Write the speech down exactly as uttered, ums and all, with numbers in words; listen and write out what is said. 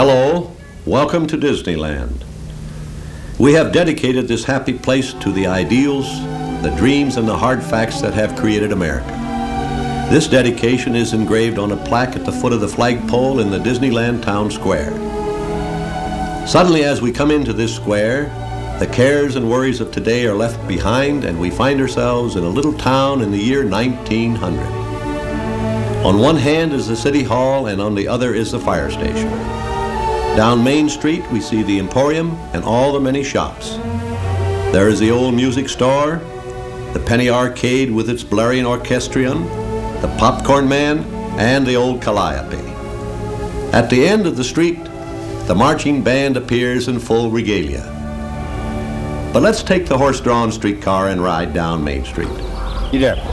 Hello, welcome to Disneyland. We have dedicated this happy place to the ideals, the dreams, and the hard facts that have created America. This dedication is engraved on a plaque at the foot of the flagpole in the Disneyland Town Square. Suddenly, as we come into this square, the cares and worries of today are left behind, and we find ourselves in a little town in the year nineteen hundred. On one hand is the City Hall, and on the other is the fire station. Down Main Street, we see the Emporium and all the many shops. There is the old music store, the Penny Arcade with its blaring orchestrion, the Popcorn Man, and the old Calliope. At the end of the street, the marching band appears in full regalia. But let's take the horse-drawn streetcar and ride down Main Street. You there?